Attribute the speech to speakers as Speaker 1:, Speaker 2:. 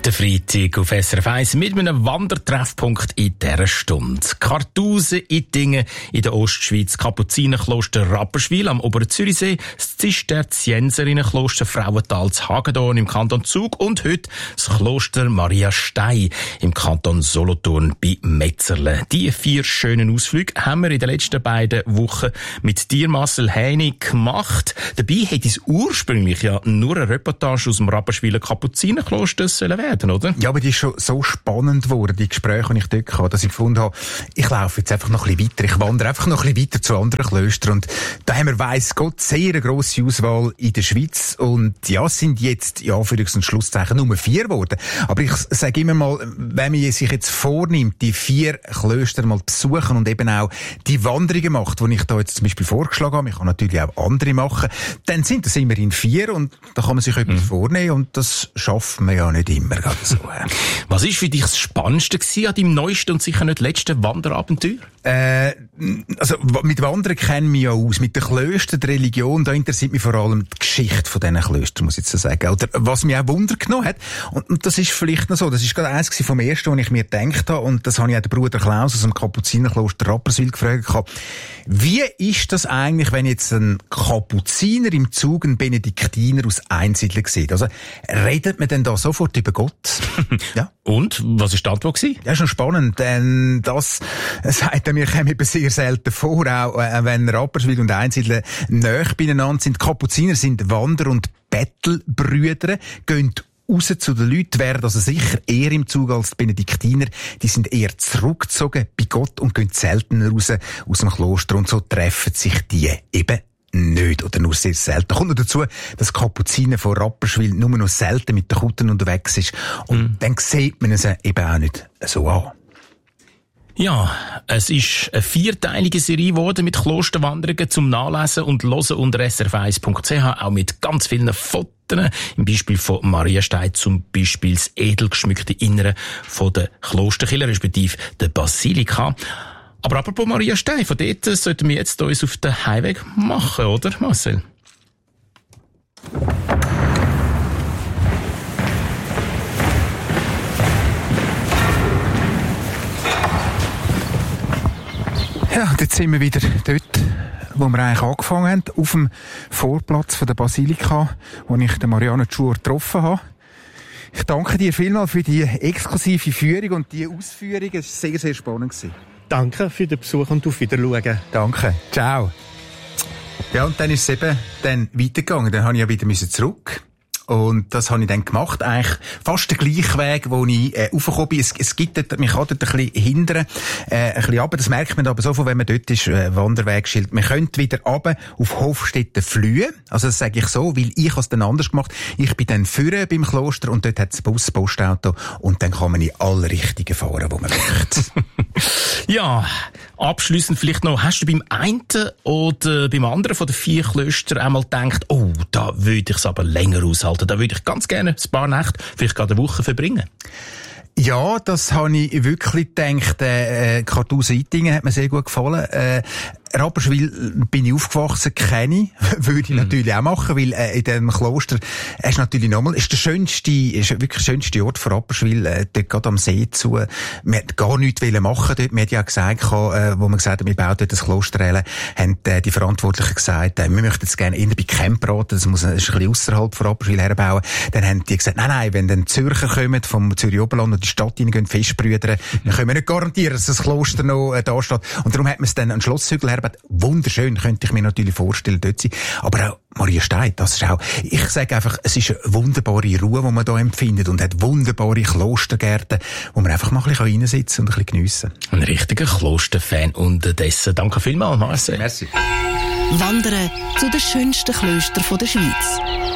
Speaker 1: Der Freitag auf SRF 1 mit einem Wandertreffpunkt in dieser Stunde. Kartusen, Ittingen in der Ostschweiz, Kapuzinerkloster Rapperswil am oberen Zürichsee, das Zisterzienserinnenkloster Frauental zu Hagedorn im Kanton Zug und heute das Kloster Maria Stein im Kanton Solothurn bei Metzerlen. Die 4 schönen Ausflüge haben wir in den letzten beiden Wochen mit dir, Marcel Heinig, gemacht. Dabei hätte es ursprünglich ja nur eine Reportage aus dem Rapperswiler Kapuzinerkloster werden, oder?
Speaker 2: Ja, aber die ist schon so spannend geworden, die Gespräche, die ich dort hatte, dass ich gefunden habe, ich laufe jetzt einfach noch ein bisschen weiter, ich wandere einfach noch ein bisschen weiter zu anderen Klöstern und da haben wir, weiss Gott, sehr eine grosse Auswahl in der Schweiz und ja, es sind jetzt, ja, für und Schlusszeichen nur 4 geworden. Aber ich sage immer mal, wenn man sich jetzt vornimmt, die 4 Klöster mal besuchen und eben auch die Wanderungen macht, die ich da jetzt zum Beispiel vorgeschlagen habe, ich kann natürlich auch andere machen, dann sind das immerhin 4 und da kann man sich etwas vornehmen und das schaffen wir ja nicht immer. So.
Speaker 1: Was war für dich das Spannendste an deinem neuesten und sicher nicht letzten Wanderabenteuer?
Speaker 2: Also mit Wandern kennen wir ja aus. Mit den Klöstern, der Religion, da interessiert mich vor allem die Geschichte von diesen Klöstern, muss ich jetzt so sagen. Oder was mich auch Wunder genommen hat, und das ist vielleicht noch so, das ist gerade eins vom ersten, was ich mir gedacht habe, und das habe ich auch den Bruder Klaus aus dem Kapuzinerkloster Rapperswil gefragt. Wie ist das eigentlich, wenn jetzt ein Kapuziner im Zug einen Benediktiner aus Einsiedler sieht? Also redet man denn da sofort über Gott? Ja.
Speaker 1: Und? Was war die Antwort?
Speaker 2: Ja, schon spannend, denn das sagt er mir, kommt eben sehr selten vor, auch wenn Rapperswil und Einsiedler nahe beieinander sind. Kapuziner sind Wander- und Bettelbrüder, gehen raus zu den Leuten, wären also sicher eher im Zug als die Benediktiner. Die sind eher zurückgezogen bei Gott und gehen seltener raus aus dem Kloster und so treffen sich die eben nicht oder nur sehr selten. Kommt noch dazu, dass Kapuziner von Rapperswil nur noch selten mit den Kutten unterwegs ist und dann sieht man es eben auch nicht so an.
Speaker 1: Ja, es ist eine 4-teilige Serie geworden mit Klosterwanderungen zum Nachlesen und Hören unter srf1.ch, auch mit ganz vielen Fotos. Im Beispiel von Maria Stein zum Beispiel das edel geschmückte Innere von der Klosterkirche, respektive der Basilika. Aber apropos Maria Stein, von dort sollten wir jetzt uns auf den Heimweg machen, oder Marcel?
Speaker 2: Ja, jetzt sind wir wieder dort, wo wir eigentlich angefangen haben, auf dem Vorplatz von der Basilika, wo ich den Marianne Schur getroffen habe. Ich danke dir vielmals für die exklusive Führung und die Ausführungen. Es war sehr, sehr spannend.
Speaker 3: Danke für den Besuch und auf Wiedersehen.
Speaker 2: Danke. Ciao. Ja, und dann ist es eben dann weitergegangen. Dann habe ich ja wieder zurück. Und das habe ich dann gemacht. Eigentlich fast der gleiche Weg, wo ich raufgekommen bin. Es gibt dort, man kann dort ein bisschen hindern, ein bisschen runter. Das merkt man aber sofort, wenn man dort ist, Wanderwegschild. Man könnte wieder runter auf Hofstetten Flühe. Also das sage ich so, weil ich habe es dann anders gemacht. Ich bin dann vorne beim Kloster und dort hat es Bus, Postauto und dann kann man in alle Richtungen fahren, wo man möchte.
Speaker 1: Ja, abschliessend vielleicht noch, hast du beim einen oder beim anderen von den 4 Klöstern einmal gedacht, oh, da würde ich es aber länger aushalten, da würde ich ganz gerne ein paar Nächte, vielleicht gerade eine Woche verbringen?
Speaker 2: Ja, das habe ich wirklich gedacht. Kartusen-Ittingen hat mir sehr gut gefallen. Rapperswil bin ich aufgewachsen, kenne ich, würde ich natürlich auch machen, weil in dem Kloster ist natürlich nochmal, ist wirklich der schönste Ort von Rapperswil, dort gerade am See zu. Wir wollten gar nichts machen dort. Wir haben ja gesagt, wo wir gesagt haben, wir bauen dort das Kloster, haben die Verantwortlichen gesagt, wir möchten jetzt gerne eher bei Campraten, das ist ein bisschen ausserhalb von Rapperswil herbauen. Dann haben die gesagt, nein, wenn dann Zürcher kommen, vom Zürich Oberland und die Stadt reingehen, Festbrüder, dann können wir nicht garantieren, dass das Kloster noch da steht. Und darum hat man es dann an Schlosshügel hergebaut. Wunderschön, könnte ich mir natürlich vorstellen, dort sein. Aber auch Maria Stein, das ist auch, ich sage einfach, es ist eine wunderbare Ruhe, die man da empfindet und hat wunderbare Klostergärten, wo man einfach mal ein bisschen reinsitzen und ein bisschen geniessen kann.
Speaker 1: Ein richtiger Klosterfan unterdessen. Danke vielmals, Marcel.
Speaker 2: Merci.
Speaker 4: Wandern zu den schönsten Klöstern der Schweiz.